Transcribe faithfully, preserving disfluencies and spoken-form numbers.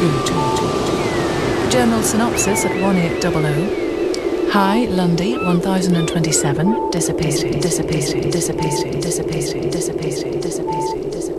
good. Journal synopsis at one eight hundred. High, Lundy, one thousand twenty-seven, dissipated, dissipated, dissipated, dissipated, dissipated, dissipated, dissipated.